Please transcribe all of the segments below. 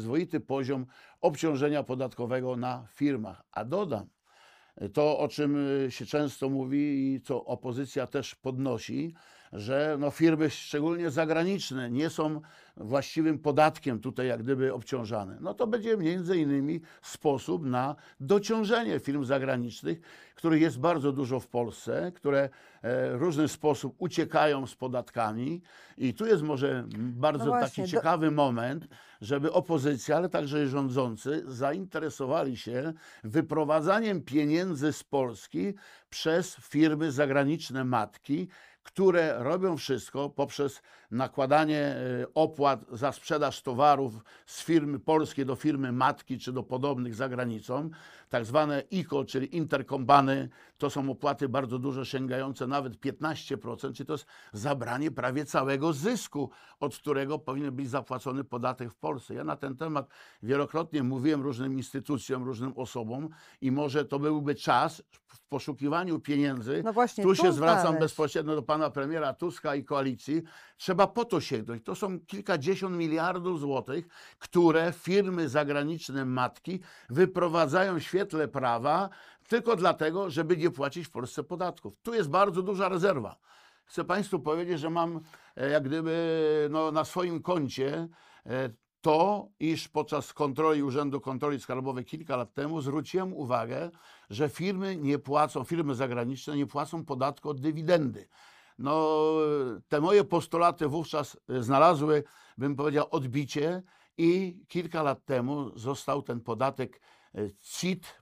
przyzwoity poziom obciążenia podatkowego na firmach. A dodam, to, o czym się często mówi i co opozycja też podnosi, że no firmy, szczególnie zagraniczne, nie są właściwym podatkiem tutaj jak gdyby obciążane. No to będzie między innymi sposób na dociążenie firm zagranicznych, których jest bardzo dużo w Polsce, które w różny sposób uciekają z podatkami. I tu jest może bardzo taki ciekawy moment, żeby opozycja, ale także rządzący zainteresowali się wyprowadzaniem pieniędzy z Polski przez firmy zagraniczne matki, które robią wszystko poprzez nakładanie opłat za sprzedaż towarów z firmy polskiej do firmy matki czy do podobnych za granicą. Tak zwane ICO, czyli intercompany, to są opłaty bardzo duże, sięgające nawet 15%, czyli to jest zabranie prawie całego zysku, od którego powinien być zapłacony podatek w Polsce. Ja na ten temat wielokrotnie mówiłem różnym instytucjom, różnym osobom i może to byłby czas w poszukiwaniu pieniędzy. No właśnie, tu się zwracam bezpośrednio do pana premiera Tuska i koalicji. Trzeba po to sięgnąć. To są kilkadziesiąt miliardów złotych, które firmy zagraniczne matki wyprowadzają w świetle prawa tylko dlatego, żeby nie płacić w Polsce podatków. Tu jest bardzo duża rezerwa. Chcę państwu powiedzieć, że mam jak gdyby na swoim koncie to, iż podczas kontroli Urzędu Kontroli Skarbowej kilka lat temu zwróciłem uwagę, że firmy zagraniczne nie płacą podatku od dywidendy. No, te moje postulaty wówczas znalazły, bym powiedział, odbicie i kilka lat temu został ten podatek CIT,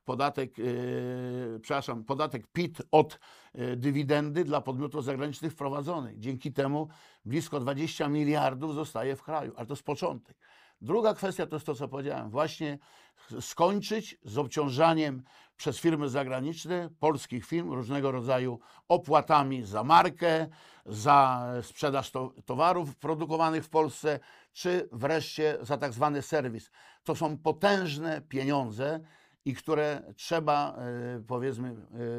podatek PIT od dywidendy dla podmiotów zagranicznych wprowadzony. Dzięki temu blisko 20 miliardów zostaje w kraju, ale to jest początek. Druga kwestia to jest to, co powiedziałem, właśnie skończyć z obciążaniem przez firmy zagraniczne polskich firm różnego rodzaju opłatami za markę, za sprzedaż towarów produkowanych w Polsce, czy wreszcie za tak zwany serwis. To są potężne pieniądze i które trzeba, powiedzmy,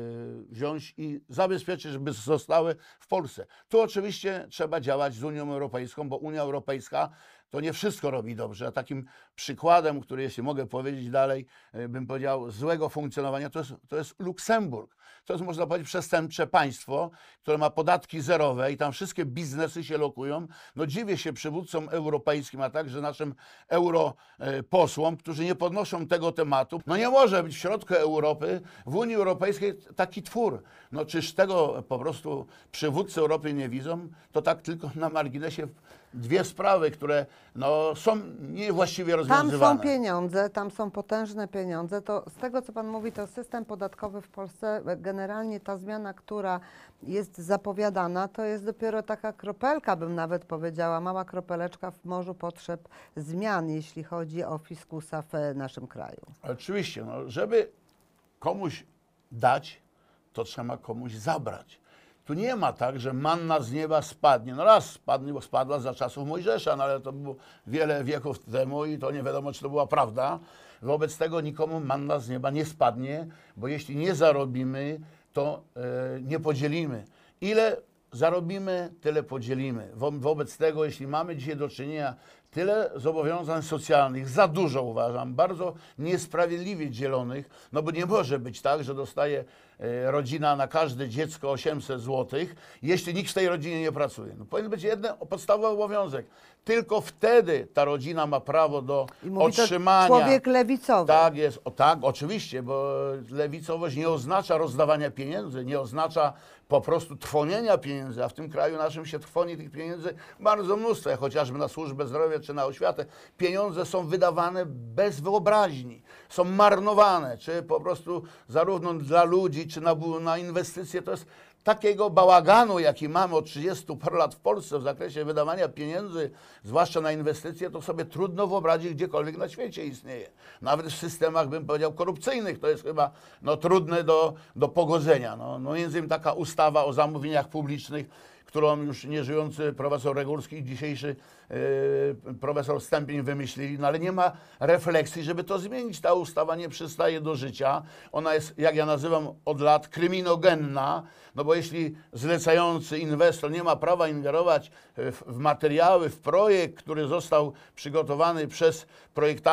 wziąć i zabezpieczyć, żeby zostały w Polsce. Tu oczywiście trzeba działać z Unią Europejską, bo Unia Europejska to nie wszystko robi dobrze. A takim przykładem, który, jeśli mogę powiedzieć dalej, bym powiedział, złego funkcjonowania, to jest Luksemburg. To jest, można powiedzieć, przestępcze państwo, które ma podatki zerowe i tam wszystkie biznesy się lokują. No dziwię się przywódcom europejskim, a także naszym europosłom, którzy nie podnoszą tego tematu. No nie może być w środku Europy, w Unii Europejskiej taki twór. No czyż tego po prostu przywódcy Europy nie widzą? To tak tylko na marginesie dwie sprawy, które są niewłaściwie rozwiązywane. Tam są pieniądze, tam są potężne pieniądze. To z tego, co pan mówi, to system podatkowy w Polsce, generalnie ta zmiana, która jest zapowiadana, to jest dopiero taka kropelka, bym nawet powiedziała, mała kropeleczka w morzu potrzeb zmian, jeśli chodzi o fiskusa w naszym kraju. Oczywiście, żeby komuś dać, to trzeba komuś zabrać. Tu nie ma tak, że manna z nieba spadnie. No raz spadła za czasów Mojżesza, ale to było wiele wieków temu i to nie wiadomo, czy to była prawda. Wobec tego nikomu manna z nieba nie spadnie, bo jeśli nie zarobimy, to nie podzielimy. Ile zarobimy, tyle podzielimy. Wobec tego, jeśli mamy dzisiaj do czynienia tyle zobowiązań socjalnych, za dużo uważam, bardzo niesprawiedliwie dzielonych, no bo nie może być tak, że dostaje rodzina na każde dziecko 800 zł, jeśli nikt w tej rodzinie nie pracuje. No, powinien być jeden podstawowy obowiązek. Tylko wtedy ta rodzina ma prawo do otrzymania. To człowiek lewicowy. Tak jest, tak, oczywiście, bo lewicowość nie oznacza rozdawania pieniędzy, nie oznacza po prostu trwonienia pieniędzy, a w tym kraju naszym się trwoni tych pieniędzy bardzo mnóstwo, jak chociażby na służbę zdrowia czy na oświatę. Pieniądze są wydawane bez wyobraźni, są marnowane, czy po prostu zarówno dla ludzi, czy na inwestycje. To jest takiego bałaganu, jaki mamy od 30 paru lat w Polsce w zakresie wydawania pieniędzy, zwłaszcza na inwestycje, to sobie trudno wyobrazić gdziekolwiek na świecie istnieje. Nawet w systemach, bym powiedział, korupcyjnych to jest chyba trudne do pogodzenia. Między innymi taka ustawa o zamówieniach publicznych, którą już nieżyjący profesor Regulski i dzisiejszy profesor Stępień wymyślili, ale nie ma refleksji, żeby to zmienić. Ta ustawa nie przystaje do życia. Ona jest, jak ja nazywam od lat, kryminogenna, bo jeśli zlecający inwestor nie ma prawa ingerować w materiały, w projekt, który został przygotowany przez projektanta,